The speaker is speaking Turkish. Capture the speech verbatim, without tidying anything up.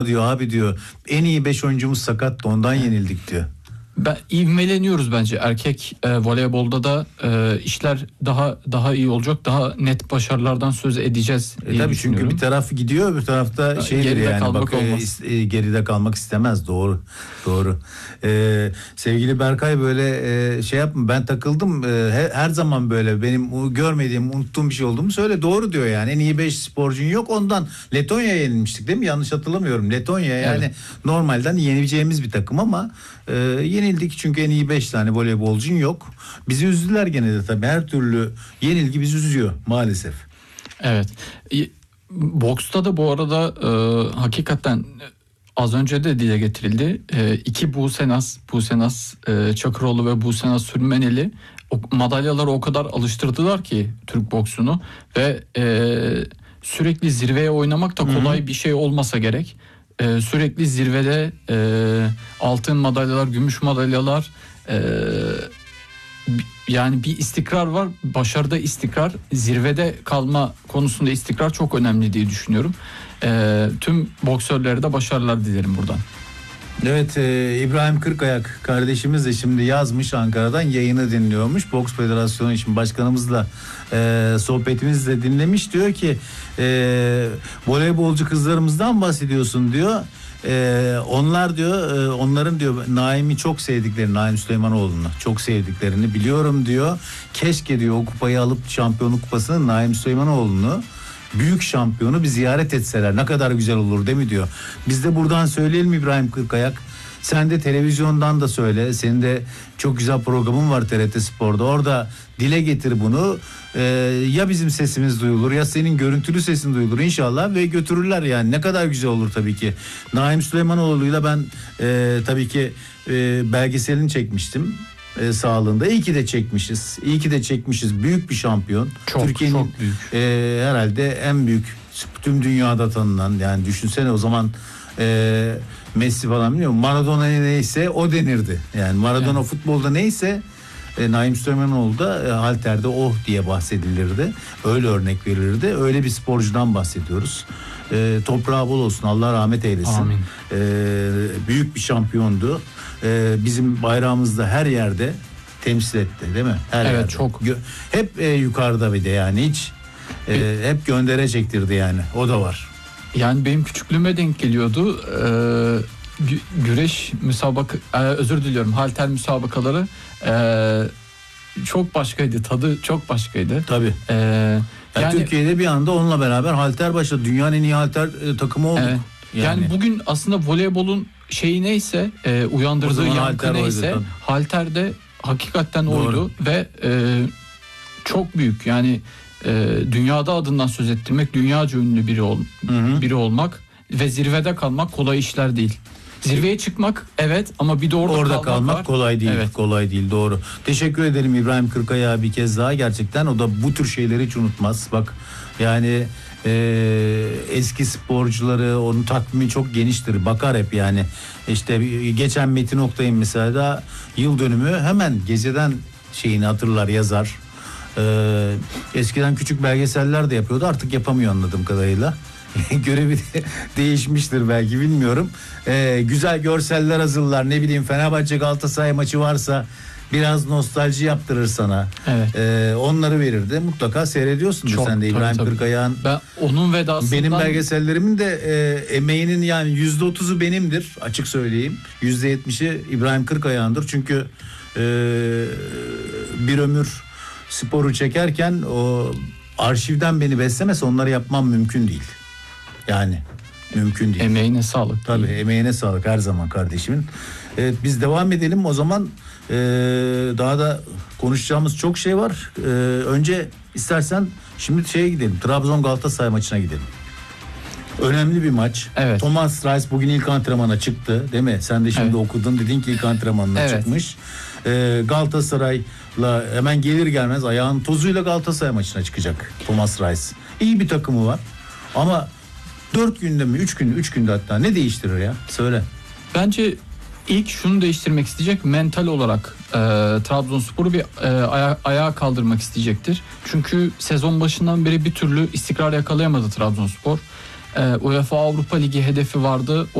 diyor abi diyor. En iyi beş oyuncumuz sakat da ondan yenildik diyor. Ben, ivmeleniyoruz bence erkek e, voleybolda da e, işler daha daha iyi olacak, daha net başarılardan söz edeceğiz diye e, tabii düşünüyorum. Çünkü bir taraf gidiyor, bir tarafta şeydir geride yani kalmak bak olmaz. e, geride kalmak istemez, doğru doğru. Ee, sevgili Berkay böyle e, şey yapma, ben takıldım, e, her, her zaman böyle benim görmediğim, unuttuğum bir şey olduğumu söyle, doğru diyor yani. En iyi beş sporcun yok, ondan Letonya'ya yenilmiştik değil mi? Yanlış hatırlamıyorum. Letonya yani evet. Normalden yenileceğimiz bir takım ama e, yenildik çünkü en iyi beş tane voleybolcun yok. Bizi üzdüler gene de tabii, her türlü yenilgi bizi üzüyor maalesef. Evet. Boksta da bu arada e, hakikaten az önce de dile getirildi. E, iki Buse Naz, Buse Naz e, Çakıroğlu ve Buse Naz Sürmeneli o madalyaları o kadar alıştırdılar ki Türk boksunu ve e, sürekli zirveye oynamak da kolay Hı-hı. bir şey olmasa gerek. E, sürekli zirvede e, altın madalyalar, gümüş madalyalar, e, yani bir istikrar var. Başarıda istikrar, zirvede kalma konusunda istikrar çok önemli diye düşünüyorum. E, tüm boksörlere de başarılar dilerim buradan. Evet, e, İbrahim Kırkayak kardeşimiz de şimdi yazmış, Ankara'dan yayını dinliyormuş. Boks Federasyonu için başkanımızla e, sohbetimizle dinlemiş. Diyor ki e, voleybolcu kızlarımızdan bahsediyorsun diyor. Ee, onlar diyor e, onların diyor Naim'i çok sevdiklerini, Naim Süleymanoğlu'nu çok sevdiklerini biliyorum diyor. Keşke diyor o kupayı alıp, şampiyonluk kupasını, Naim Süleymanoğlu'nu, büyük şampiyonu bir ziyaret etseler ne kadar güzel olur değil mi diyor. Biz de buradan söyleyelim İbrahim Kırkayak. Sen de televizyondan da söyle. Senin de çok güzel programın var T R T Spor'da. Orada dile getir bunu. Ee, ya bizim sesimiz duyulur ya senin görüntülü sesin duyulur inşallah ve götürürler yani. Ne kadar güzel olur tabii ki. Naim Süleymanoğlu'yla ben e, tabii ki e, belgeselini çekmiştim. E, sağlığında. İyi ki de çekmişiz. İyi ki de çekmişiz. Büyük bir şampiyon. Çok, Türkiye'nin çok büyük. E, herhalde en büyük, tüm dünyada tanınan, yani düşünsene o zaman e, Messi falan biliyor musun? Maradona neyse o denirdi. Yani Maradona evet. Futbolda neyse e, Naim Süleymanoğlu da e, halterde oh diye bahsedilirdi. Öyle örnek verilirdi. Öyle bir sporcudan bahsediyoruz. E, toprağı bol olsun. Allah rahmet eylesin. Amin. E, büyük bir şampiyondu. E, bizim bayrağımızda her yerde temsil etti değil mi? Her evet yerde. çok. Gö- hep e, yukarıda bir de yani hiç e, hep göndere çektirdi yani. O da var. Yani benim küçüklüğüme denk geliyordu. Ee, güreş müsabaka, e, özür diliyorum, halter müsabakaları e, çok başkaydı. Tadı çok başkaydı. Tabii. Ee, yani, yani Türkiye'de bir anda onunla beraber halter başladı. Dünyanın en iyi halter e, takımı olduk. Evet. Yani. yani bugün aslında voleybolun şeyi neyse, e, uyandırdığı yankı halter neyse, oydu, halterde hakikaten Doğru. oydu ve e, çok büyük yani. E, dünyada adından söz ettirmek, dünyaca ünlü biri ol, hı hı. biri olmak ve zirvede kalmak kolay işler değil. Zirveye çıkmak evet ama bir de orada, orada kalmak var. kolay değil. Evet. Kolay değil, doğru. Teşekkür ederim İbrahim Kırkayak'a bir kez daha, gerçekten o da bu tür şeyleri hiç unutmaz. Bak yani e, eski sporcuları, onun takvimi çok geniştir. Bakar hep yani. İşte geçen Metin Oktay'ın mesela da yıl dönümü, hemen geceden şeyini hatırlar, yazar. Ee, eskiden küçük belgeseller de yapıyordu, artık yapamıyor anladığım kadarıyla. Görevi de değişmiştir belki, bilmiyorum. Ee, güzel görseller hazırlar, ne bileyim Fenerbahçe Galatasaray maçı varsa biraz nostalji yaptırır sana. Evet. Ee, onları verirdi, mutlaka seyrediyorsundur Çok, sen de İbrahim Kırkayak'ın. Ben onun vedasından... Benim belgesellerimin de e, emeğinin yani yüzde otuzu benimdir, açık söyleyeyim. Yüzde yetmişi İbrahim Kırkayak'ındır çünkü e, bir ömür sporu çekerken o arşivden beni beslemese onları yapmam mümkün değil. Yani mümkün değil. Emeğine sağlık. Tabii değil. Emeğine sağlık her zaman kardeşimin. Evet, biz devam edelim o zaman. Ee, daha da konuşacağımız çok şey var. Ee, önce istersen şimdi şeye gidelim. Trabzon Galatasaray maçına gidelim. Önemli bir maç. Evet. Thomas Reis bugün ilk antrenmana çıktı değil mi? Sen de şimdi evet. okudun, dedin ki ilk antrenmanına evet. çıkmış. Ee, Galatasaray'la hemen gelir gelmez ayağın tozuyla Galatasaray maçına çıkacak Thomas Reis. İyi bir takımı var ama dört günde mi, üç günde, üç günde hatta ne değiştirir ya? Söyle. Bence ilk şunu değiştirmek isteyecek, mental olarak e, Trabzonspor'u bir e, aya, ayağa kaldırmak isteyecektir. Çünkü sezon başından beri bir türlü istikrar yakalayamadı Trabzonspor. E, UEFA Avrupa Ligi hedefi vardı.